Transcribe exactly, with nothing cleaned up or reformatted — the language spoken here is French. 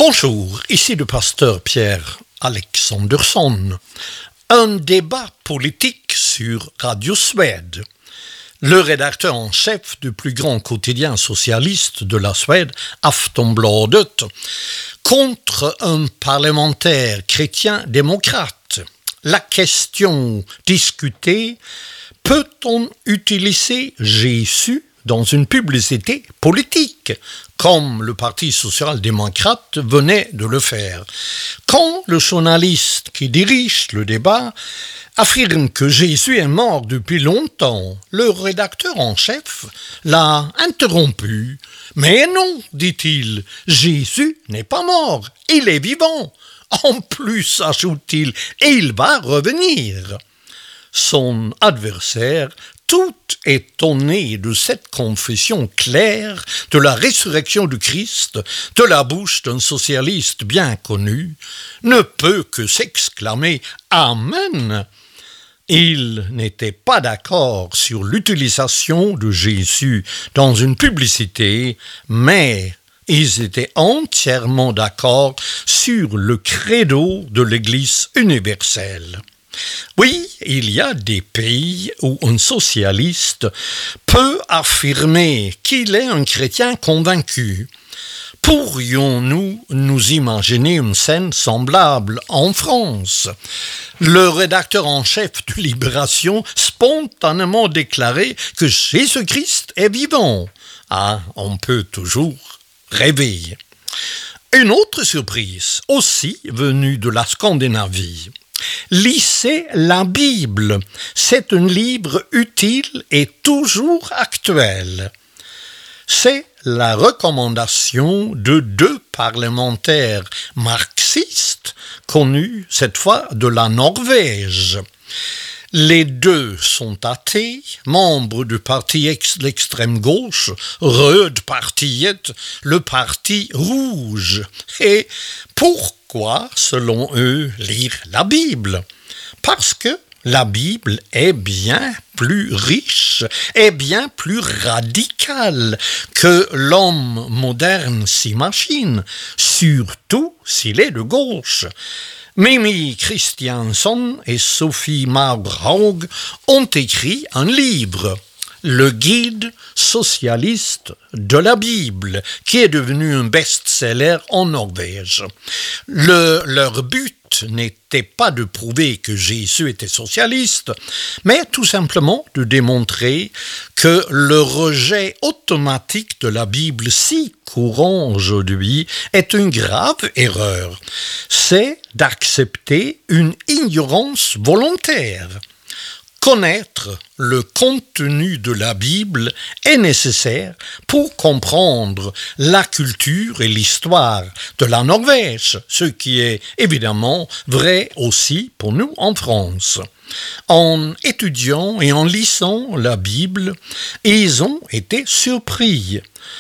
Bonjour, ici le pasteur Pierre Alexandersson. Un débat politique sur Radio Suède. Le rédacteur en chef du plus grand quotidien socialiste de la Suède, Aftonbladet, contre un parlementaire chrétien-démocrate. La question discutée, peut-on utiliser Jésus dans une publicité politique, comme le Parti social-démocrate venait de le faire? Quand le journaliste qui dirige le débat affirme que Jésus est mort depuis longtemps, le rédacteur en chef l'a interrompu. « Mais non, dit-il, Jésus n'est pas mort, il est vivant. En plus, ajoute-t-il, il va revenir. » Son adversaire, tout étonné de cette confession claire de la résurrection du Christ de la bouche d'un socialiste bien connu, ne peut que s'exclamer « Amen !» Il n'était pas d'accord sur l'utilisation de Jésus dans une publicité, mais ils étaient entièrement d'accord sur le credo de l'Église universelle. Oui, il y a des pays où un socialiste peut affirmer qu'il est un chrétien convaincu. Pourrions-nous nous imaginer une scène semblable en France? Le rédacteur en chef de Libération spontanément déclarait que Jésus-Christ est vivant. Ah, on peut toujours rêver. Une autre surprise, aussi venue de la Scandinavie. Lisez la Bible, c'est un livre utile et toujours actuel. C'est la recommandation de deux parlementaires marxistes, connus cette fois de la Norvège. Les deux sont athées, membres du parti ex- l'extrême gauche, Rød Partiet, le parti rouge. Et pourquoi, selon eux, lire la Bible? Parce que la Bible est bien plus riche et bien plus radicale que l'homme moderne s'imagine, surtout s'il est de gauche. Mimi Christiansen et Sophie Marbraug ont écrit un livre, Le guide socialiste de la Bible, qui est devenu un best-seller en Norvège. Le, leur but n'était pas de prouver que Jésus était socialiste, mais tout simplement de démontrer que le rejet automatique de la Bible si courant aujourd'hui est une grave erreur. C'est d'accepter une ignorance volontaire. Connaître le contenu de la Bible est nécessaire pour comprendre la culture et l'histoire de la Norvège, ce qui est évidemment vrai aussi pour nous en France. En étudiant et en lisant la Bible, ils ont été surpris.